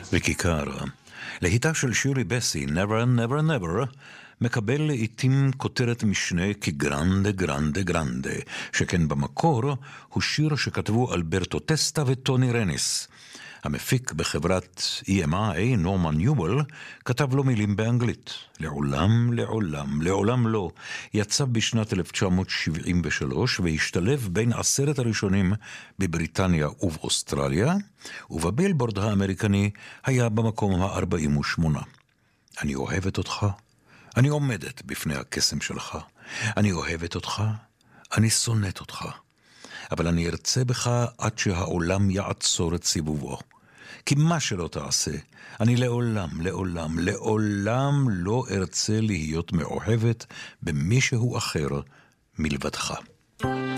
וכיכר, להיטה של שירי בסי, Never Never Never, מקבל לעתים כותרת משנה כגרנדה גרנדה גרנדה, שכן במקור הוא שיר שכתבו אלברטו טסטה וטוני רניס. המפיק בחברת EMI, נורמן ניובל, כתב לו מילים באנגלית. לעולם, לעולם, לעולם לא. יצא בשנת 1973 והשתלב בין 10 הראשונים בבריטניה ובאוסטרליה, ובבילבורד האמריקני היה במקום ה-48. אני אוהבת אותך, אני עומדת בפני הקסם שלך. אני אוהבת אותך, אני שונאת אותך. אבל אני ארצה בך עד שהעולם יעצור את סיבובו. כי מה שלא תעשה, אני לעולם, לעולם, לעולם לא ארצה להיות מאוהבת במישהו אחר מלבדך.